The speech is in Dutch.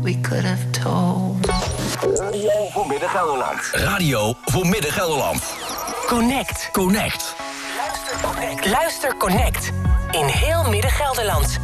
we could have told. Radio voor Midden-Gelderland. Radio voor Midden-Gelderland. Connect. Connect. Luister Connect. In heel Midden-Gelderland.